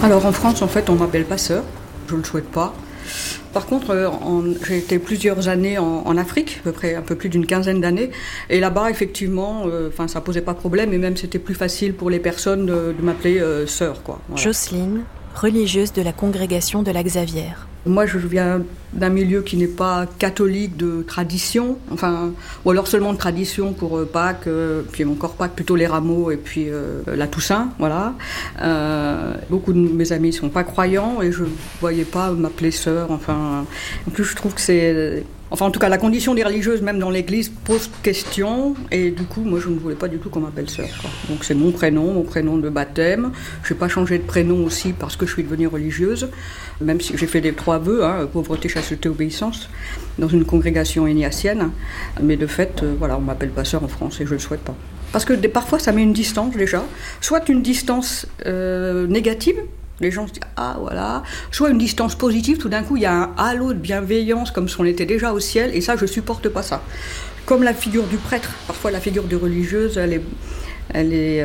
Alors en France, en fait, on m'appelle pas sœur. Je ne le souhaite pas. Par contre, j'ai été plusieurs années en Afrique, à peu près un peu plus d'une quinzaine d'années. Et là-bas, effectivement, ça posait pas de problème. Et même, c'était plus facile pour les personnes de m'appeler sœur, quoi. Voilà. Jocelyne, religieuse de la congrégation de la Xavière. Moi, je viens d'un milieu qui n'est pas catholique de tradition, ou alors seulement de tradition pour Pâques, puis encore Pâques, plutôt les rameaux et puis la Toussaint, voilà. Beaucoup de mes amis ne sont pas croyants et je ne voyais pas m'appeler sœur, en plus je trouve que c'est... en tout cas, la condition des religieuses, même dans l'église, pose question. Et du coup, moi, je ne voulais pas du tout qu'on m'appelle sœur, quoi. Donc, c'est mon prénom de baptême. Je n'ai pas changé de prénom aussi parce que je suis devenue religieuse. Même si j'ai fait des 3 vœux, pauvreté, chasteté, obéissance, dans une congrégation ignatienne. Mais de fait, on ne m'appelle pas sœur en France et je ne le souhaite pas. Parce que parfois, ça met une distance déjà. Soit une distance négative. Les gens se disent « Ah, voilà », soit une distance positive, tout d'un coup, il y a un halo de bienveillance, comme si on était déjà au ciel, et ça, je ne supporte pas ça. Comme la figure du prêtre, parfois la figure de religieuse, elle est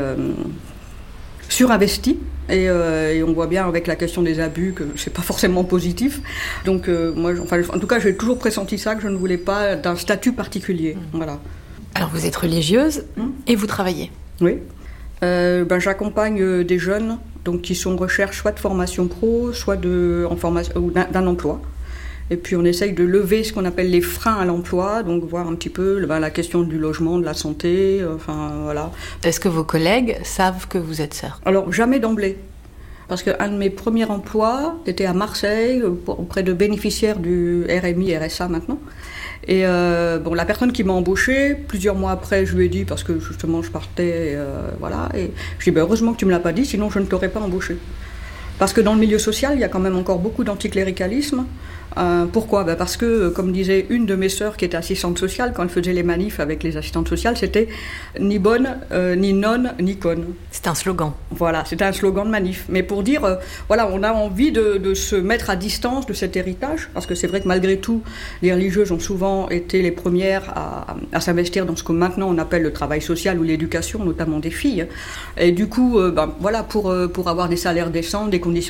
surinvestie, et on voit bien avec la question des abus que c'est pas forcément positif. Donc, moi, en tout cas, j'ai toujours pressenti ça, que je ne voulais pas d'un statut particulier. Voilà. Alors, vous êtes religieuse et vous travaillez. Oui. J'accompagne des jeunes donc, qui sont en recherche soit de formation pro, soit d'un emploi. Et puis on essaye de lever ce qu'on appelle les freins à l'emploi, donc voir un petit peu la question du logement, de la santé, voilà. Est-ce que vos collègues savent que vous êtes sœur ? Alors jamais d'emblée. Parce qu'un de mes premiers emplois, c'était à Marseille, auprès de bénéficiaires du RMI, RSA maintenant. Et la personne qui m'a embauchée, plusieurs mois après, je lui ai dit, parce que justement je partais, voilà, et je lui ai dit, heureusement que tu ne me l'as pas dit, sinon je ne t'aurais pas embauchée. Parce que dans le milieu social, il y a quand même encore beaucoup d'anticléricalisme. Pourquoi ? Parce que, comme disait une de mes sœurs qui était assistante sociale, quand elle faisait les manifs avec les assistantes sociales, c'était ni bonne, ni nonne, ni conne. C'est un slogan. Voilà, c'était un slogan de manif. Mais pour dire, on a envie de se mettre à distance de cet héritage, parce que c'est vrai que malgré tout, les religieuses ont souvent été les premières à s'investir dans ce que maintenant on appelle le travail social ou l'éducation, notamment des filles. Et du coup, pour avoir des salaires décents, des conditions